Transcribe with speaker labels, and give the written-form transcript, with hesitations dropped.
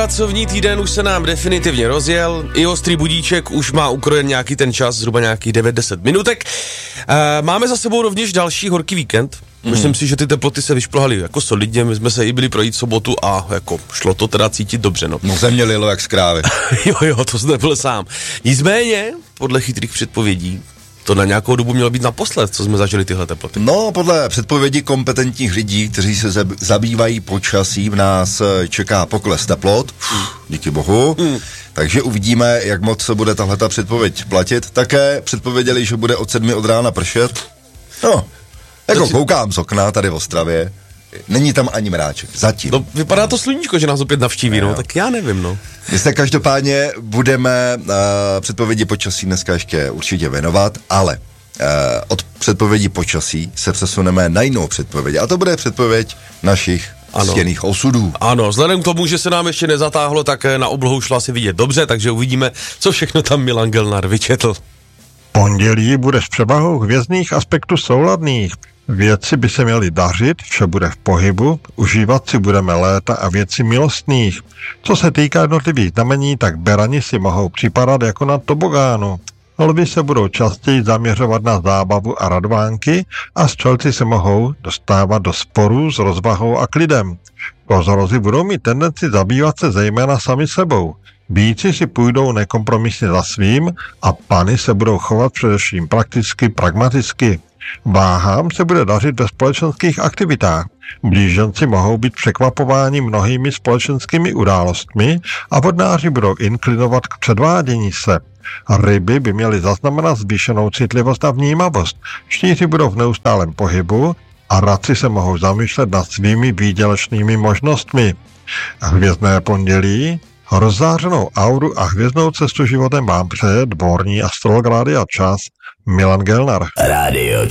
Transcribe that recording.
Speaker 1: Pracovní týden už se nám definitivně rozjel, i ostrý budíček už má ukrojen nějaký ten čas, zhruba nějakých 9-10 minutek. Máme za sebou rovněž další horký víkend. Myslím si, že ty teploty se vyšplhaly jako solidně, my jsme se i byli projít sobotu a jako šlo to teda cítit dobře, no.
Speaker 2: No země lilo jak z krávy.
Speaker 1: jo, to jsi nebyl sám. Nicméně, podle chytrých předpovědí, to na nějakou dobu mělo být naposled, co jsme zažili tyhle teploty.
Speaker 2: No, podle předpovědi kompetentních lidí, kteří se zabývají počasím, nás čeká pokles teplot, díky bohu, takže uvidíme, jak moc se bude tahleta předpověď platit. Také předpověděli, že bude od 7 od rána pršet. No, jako koukám z okna tady v Ostravě, není tam ani mráček, zatím.
Speaker 1: No, vypadá to sluníčko, že nás opět navštíví, no, tak já nevím, no.
Speaker 2: My se každopádně budeme předpovědi počasí dneska ještě určitě věnovat, ale od předpovědi počasí se přesuneme na jinou předpověď. A to bude předpověď našich stěnných osudů.
Speaker 1: Ano, vzhledem k tomu, že se nám ještě nezatáhlo, tak na oblohu šlo asi vidět dobře, takže uvidíme, co všechno tam Milan Gelnar vyčetl.
Speaker 3: Pondělí bude s převahou hvězdných aspektů souladných. Věci by se měly dařit, vše bude v pohybu, užívat si budeme léta a věci milostných. Co se týká jednotlivých znamení, tak berani si mohou připadat jako na tobogánu. Lvi se budou častěji zaměřovat na zábavu a radvánky a střelci se mohou dostávat do sporů s rozvahou a klidem. Kozorozi budou mít tendenci zabývat se zejména sami sebou. Býci si půjdou nekompromisně za svým a pany se budou chovat především prakticky, pragmaticky. Váhám se bude dařit ve společenských aktivitách. Blíženci mohou být překvapováni mnohými společenskými událostmi a vodnáři budou inklinovat k předvádění se. Ryby by měly zaznamenat zvýšenou citlivost a vnímavost. Štíři budou v neustálém pohybu a radci se mohou zamýšlet nad svými výdělečnými možnostmi. Hvězdné pondělí, rozzářenou auru a hvězdnou cestu životem vám přeje dvorní astrolog Rádia Čas Milan Gelnar.
Speaker 4: Radio